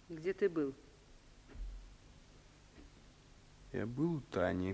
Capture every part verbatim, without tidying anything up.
Где ты был? Я был у Тани.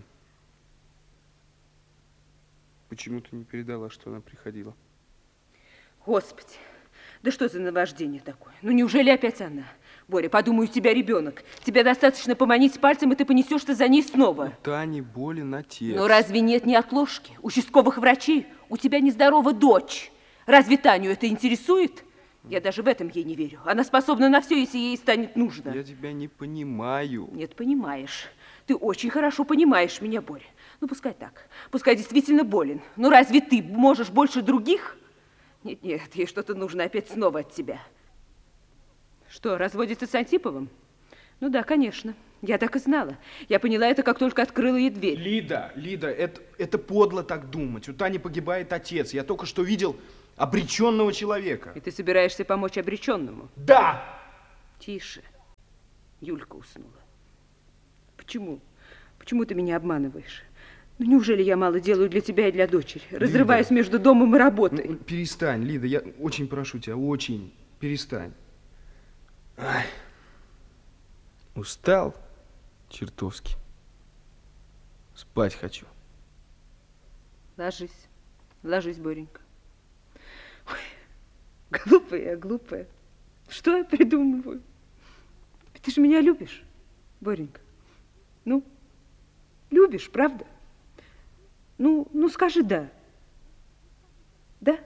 Почему ты не передала, что она приходила? Господи, да что за наваждение такое? Ну неужели опять она? Боря, подумай, у тебя ребенок. Тебе достаточно поманить пальцем, и ты понесешься за ней снова. У Тани болен отец. Но разве нет неотложки? Участковых врачей? У тебя нездорова дочь. Разве Таню это интересует? Я даже в этом ей не верю. Она способна на все, если ей станет нужно. Я тебя не понимаю. Нет, понимаешь. Ты очень хорошо понимаешь меня, Боря. Ну, пускай так. Пускай действительно болен. Но разве ты можешь больше других? Нет, нет, ей что-то нужно опять снова от тебя. Что, разводится с Антиповым? Ну да, конечно. Я так и знала. Я поняла это, как только открыла ей дверь. Лида, Лида, это, это подло так думать. У Тани погибает отец. Я только что видел обреченного человека. И ты собираешься помочь обреченному? Да! Тише. Юлька уснула. Почему? Почему ты меня обманываешь? Ну, неужели я мало делаю для тебя и для дочери? Разрываюсь Лида, между домом и работой. Ну, перестань, Лида, я очень прошу тебя, очень. Перестань. Ай. Устал? Чертовски. Спать хочу. Ложись. Ложись, Боренька. Ой, глупая я, глупая. Что я придумываю? Ты же меня любишь, Боренька. Ну, любишь, правда? Ну, ну скажи «да». Да?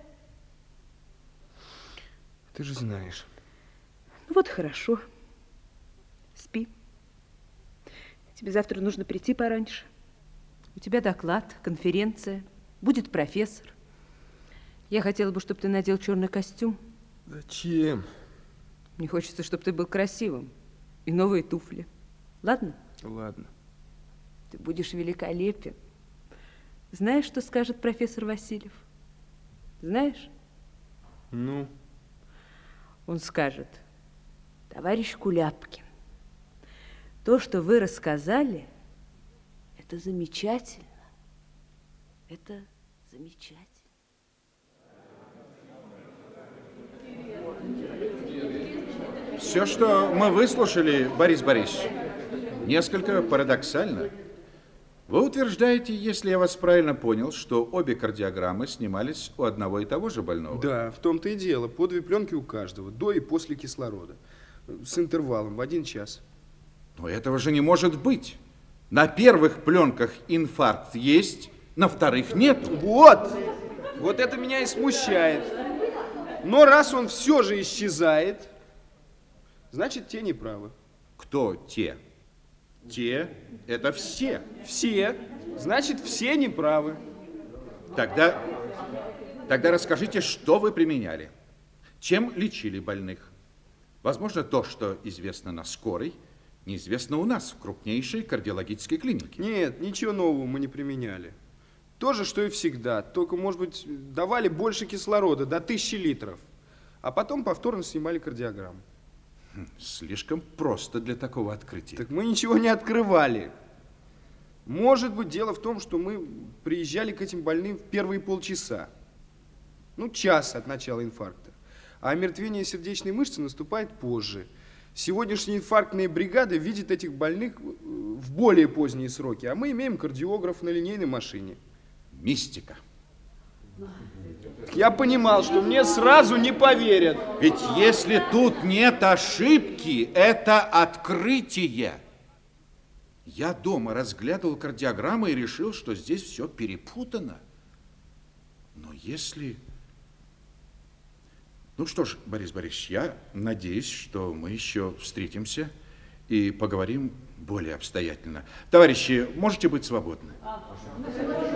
Ты же знаешь. Ну вот хорошо. Спи. Тебе завтра нужно прийти пораньше. У тебя доклад, конференция. Будет профессор. Я хотела бы, чтобы ты надел черный костюм. Зачем? Мне хочется, чтобы ты был красивым. И новые туфли. Ладно? Ладно. Ты будешь великолепен. Знаешь, что скажет профессор Васильев? Знаешь? Ну? Он скажет: товарищ Куляпкин, то, что вы рассказали, это замечательно. Это замечательно. Все, что мы выслушали, Борис Борисович, несколько парадоксально. Вы утверждаете, если я вас правильно понял, что обе кардиограммы снимались у одного и того же больного? Да, в том-то и дело. По две пленки у каждого, до и после кислорода. С интервалом в один час. Но этого же не может быть. На первых пленках инфаркт есть, на вторых нет. Вот! Вот это меня и смущает. Но раз он все же исчезает, значит, те не правы. Кто те? Те – это все. Все. Значит, все не правы. Тогда, тогда расскажите, что вы применяли? Чем лечили больных? Возможно, то, что известно на скорой, неизвестно у нас, в крупнейшей кардиологической клинике. Нет, ничего нового мы не применяли. То же, что и всегда. Только, может быть, давали больше кислорода, до тысячи литров. А потом повторно снимали кардиограмму. Слишком просто для такого открытия. Так мы ничего не открывали. Может быть, дело в том, что мы приезжали к этим больным в первые полчаса. Ну, час от начала инфаркта. А омертвение сердечной мышцы наступает позже. Сегодняшние инфарктные бригады видят этих больных в более поздние сроки, а мы имеем кардиограф на линейной машине. Мистика. Я понимал, что мне сразу не поверят. Ведь если тут нет ошибки, это открытие. Я дома разглядывал кардиограммы и решил, что здесь все перепутано. Но если... Ну что ж, Борис Борисович, я надеюсь, что мы еще встретимся и поговорим более обстоятельно. Товарищи, можете быть свободны.